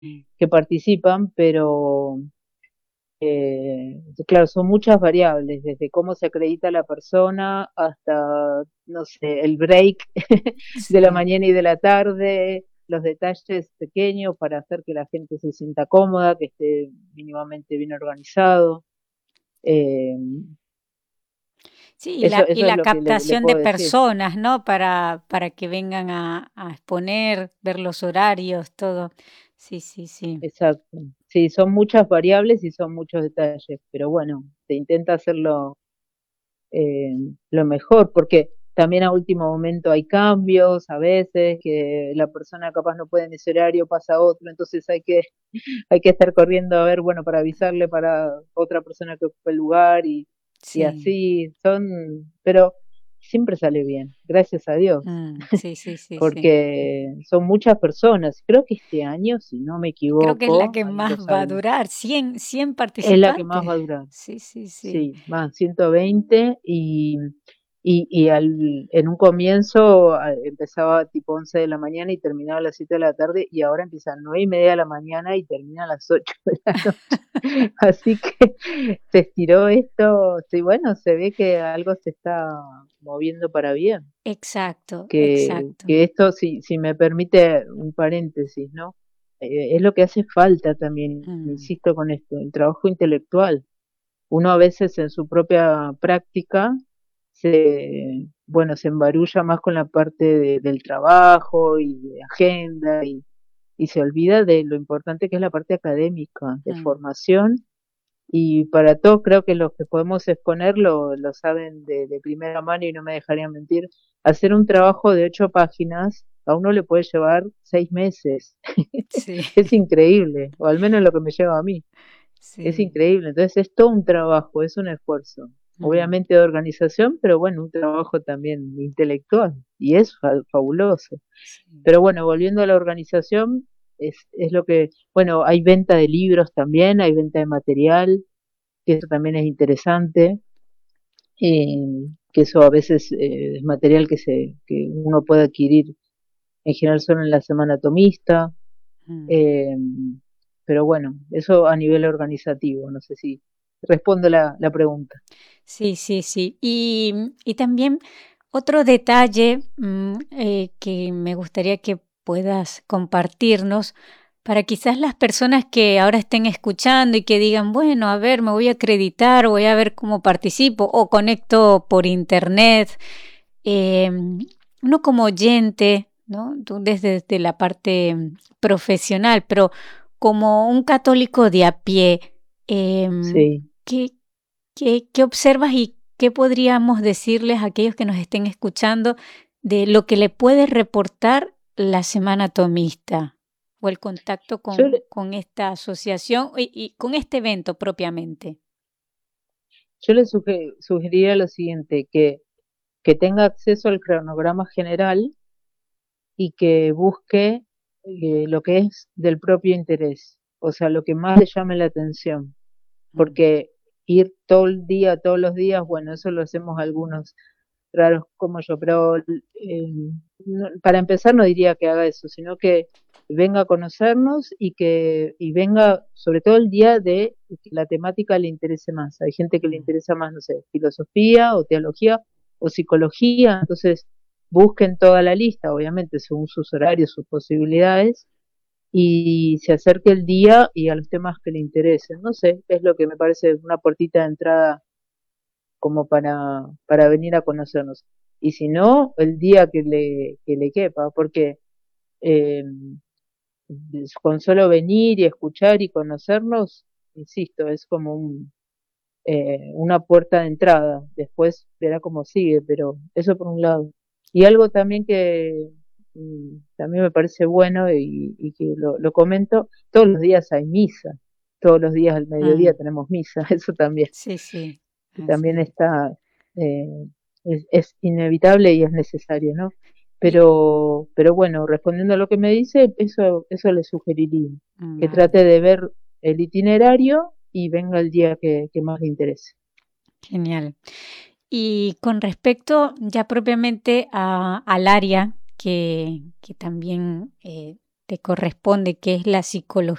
que participan, pero claro, son muchas variables, desde cómo se acredita la persona hasta, no sé, el break de la Sí. mañana y de la tarde, los detalles pequeños para hacer que la gente se sienta cómoda, que esté mínimamente bien organizado. Eh, Sí, y eso es la lo que le captación de puedo decir. personas, ¿no? Para que vengan a exponer, ver los horarios, todo. Sí, sí, sí. Exacto. Sí, son muchas variables y son muchos detalles, pero bueno, se intenta hacerlo eh, lo mejor, porque también a último momento hay cambios, a veces que la persona capaz no puede en ese horario, pasa a otro, entonces hay que estar corriendo a ver, bueno, para avisarle para otra persona que ocupe el lugar y Sí. así, pero siempre sale bien, gracias a Dios, Sí, sí, sí, sí. porque son muchas personas. Creo que este año, si no me Creo que es la equivoco, que ahí lo más va a saben, durar. Cien es la que más participantes. va a durar. Sí, sí, sí. Sí, más 120 en un comienzo empezaba tipo 11 de la mañana y terminaba a las 7 de la tarde y ahora empieza a 9:30 de la mañana y termina a las 8 de la noche. Así que se estiró esto, sí, bueno, se ve que algo se está moviendo para bien. Exacto, exacto. Que esto, si me permite un paréntesis, ¿no? Es lo que hace falta también, Mm, insisto con esto, el trabajo intelectual. Uno a veces en su propia práctica bueno, se embarulla más con la parte del trabajo y de agenda y se olvida de lo importante que es la parte académica, de mm. formación. Y para todos creo que los que podemos exponer lo saben de primera mano y no me dejarían mentir. Hacer un trabajo de 8 páginas a uno le puede llevar 6 meses. Sí, Es increíble, o al menos lo que me lleva a mí. Es sí. increíble. Entonces es todo un trabajo, es un esfuerzo. Mm, Obviamente de organización, pero bueno, un trabajo también intelectual. Y es fabuloso. sí. Pero bueno, volviendo a la organización, es lo que, bueno, hay venta de libros también, hay venta de material, que eso también es interesante, que eso a veces es material que uno puede adquirir en general solo en la semana tomista, Mm. eh, pero bueno, eso a nivel organizativo, no sé si respondo la pregunta. Sí, sí, sí. Y también otro detalle que me gustaría que puedas compartirnos para quizás las personas que ahora estén escuchando y que digan, bueno, a ver, me voy a acreditar, voy a ver cómo participo o conecto por internet. Eh, Uno como oyente, ¿no? Tú desde la parte profesional, pero como un católico de a pie, Sí, ¿qué, qué observas y qué podríamos decirles a aquellos que nos estén escuchando de lo que le puede reportar la Semana Tomista o el contacto yo, con esta asociación y con este evento propiamente? yo le sugeriría lo siguiente, que tenga acceso al cronograma general y que busque lo que es del propio interés, o sea, lo que más le llame la atención, Mm, porque ir todo el día, todos los días, bueno, eso lo hacemos algunos raros como yo, pero para empezar no diría que haga eso, sino que venga a conocernos y venga sobre todo el día de que la temática le interese más. Hay gente que le mm, interesa más, no sé, filosofía o teología o psicología, entonces busquen toda la lista, obviamente según sus horarios, sus posibilidades, y se acerque el día y a los temas que le interesen. No sé, es lo que me parece una puertita de entrada como para venir a conocernos. Y si no, el día que le quepa, porque eh, con solo venir y escuchar y conocernos, insisto, es como una puerta de entrada. Después verá cómo sigue, pero eso por un lado. Y algo también que también me parece bueno y que lo comento, todos los días hay misa, todos los días al mediodía mm. tenemos misa, eso también Sí, sí, que también así. está, eh, es inevitable y es necesario, ¿no? Y, Pero bueno, respondiendo a lo que me dice, eso le sugeriría, que vale, trate de ver el itinerario y venga el día que más le interese. genial. Y con respecto ya propiamente al área que también te corresponde, que es la psicología.